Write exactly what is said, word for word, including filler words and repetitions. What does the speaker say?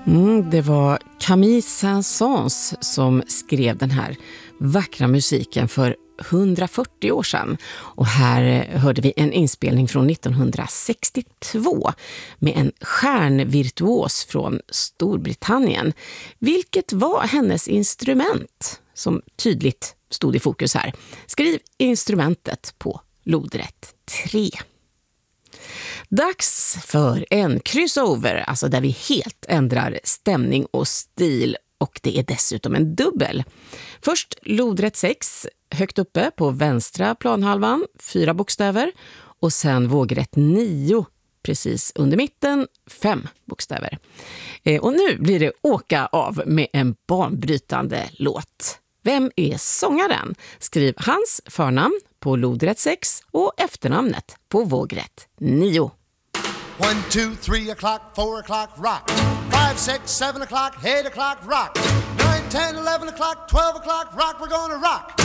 Mm, det var Camille Saint-Saëns som skrev den här vackra musiken för hundrafyrtio år sedan. Och här hörde vi en inspelning från nittonhundrasextiotvå med en stjärnvirtuos från Storbritannien. Vilket var hennes instrument som tydligt stod i fokus här? Skriv instrumentet på lodrätt tre. Dags för en crossover, alltså där vi helt ändrar stämning och stil, och det är dessutom en dubbel. Först lodrätt sex, högt uppe på vänstra planhalvan, fyra bokstäver, och sen vågrätt nio, precis under mitten, fem bokstäver. Eh, och nu blir det åka av med en banbrytande låt. Vem är sångaren? Skriv hans förnamn på lodrätt sex och efternamnet på vågrätt nio. One, two, three o'clock, four o'clock, rock. Five, six, seven o'clock, eight o'clock, rock. Nine, ten, eleven o'clock, twelve o'clock, rock. We're gonna rock.